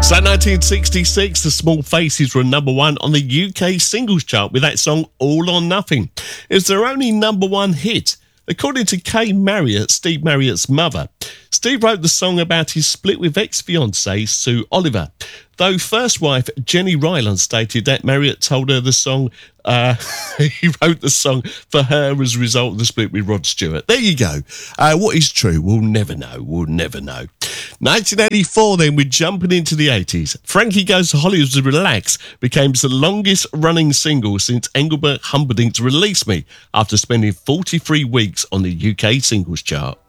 So 1966, the Small Faces were number one on the UK singles chart with that song All or Nothing. It was their only number one hit. According to Kay Marriott, Steve Marriott's mother, Steve wrote the song about his split with ex-fiancée Sue Oliver, though first wife Jenny Ryland stated that Marriott told her the song, he wrote the song for her as a result of the split with Rod Stewart. There you go. What is true? We'll never know. We'll never know. 1984 then, we're jumping into the 80s. Frankie Goes to Hollywood to Relax became the longest running single since Engelbert Humperdinck's Release Me after spending 43 weeks on the UK singles chart.